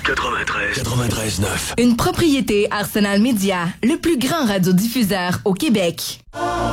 93.9. Une propriété Arsenal Média, le plus grand radiodiffuseur au Québec.